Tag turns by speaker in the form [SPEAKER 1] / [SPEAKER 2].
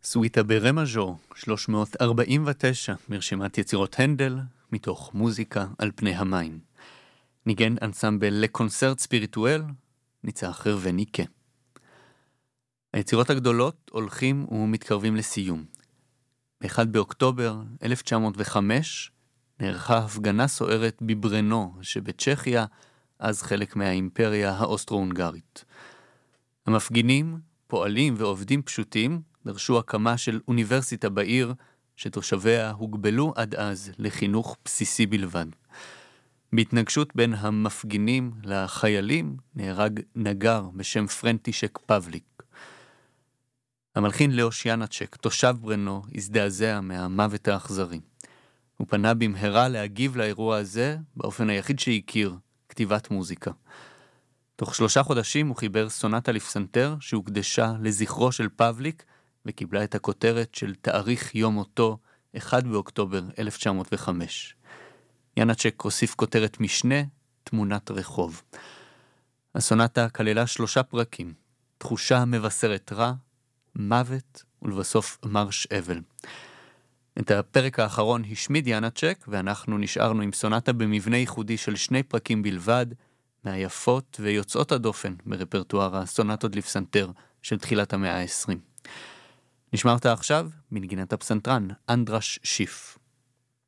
[SPEAKER 1] סוויטה ברה מז'ור 349 מרשימת יצירות הנדל מתוך מוזיקה על פני המים. ניגן אנסמבל לקונצרט ספיריטואל, ניצח רווניקה. היצירות הגדולות הולכים ומתקרבים לסיום. ב-1 באוקטובר 1905 נערכה הפגנה סוערת בברנו שבצ'כיה, אז חלק מהאימפריה האוסטרו-הונגרית. המפגינים, פועלים ועובדים פשוטים דרשו הקמה של אוניברסיטה בעיר שתושביה הוגבלו עד אז לחינוך בסיסי בלבד. בהתנגשות בין המפגינים לחיילים נהרג נגר בשם פרנטישק פבליק. המלחין לאוש ינאצ'ק, תושב ברנו, הזדעזע מהמוות האכזרי. הוא פנה במהרה להגיב לאירוע הזה באופן היחיד שהכיר, כתיבת מוזיקה. תוך 3 חודשים הוא חיבר סונטה לפסנתר שהוקדשה לזכרו של פבליק וקיבלה את הכותרת של תאריך יום מותו 1 באוקטובר 1905. ינאצ'ק הוסיף כותרת משנה, תמונת רחוב. הסונטה כללה 3 פרקים, תחושה מבשרת רע, מוות ולבסוף מרש אבל. את הפרק האחרון השמיד ינאצ'ק ואנחנו נשארנו עם סונטה במבנה ייחודי של 2 פרקים בלבד, מהיפות ויוצאות הדופן ברפרטואר הסונטות לפסנתר של תחילת המאה ה-20. נשמע אותה עכשיו מנגינת הפסנתרן אנדרש שיף.